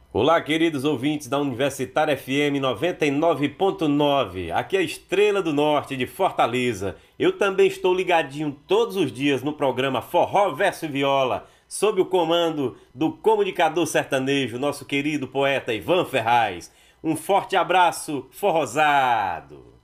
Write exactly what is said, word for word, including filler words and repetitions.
Olá, queridos ouvintes da Universitária F M noventa e nove ponto nove. Aqui é a Estrela do Norte de Fortaleza. Eu também estou ligadinho todos os dias no programa Forró Verso Viola, sob o comando do comunicador sertanejo, nosso querido poeta Ivan Ferraz. Um forte abraço forrosado.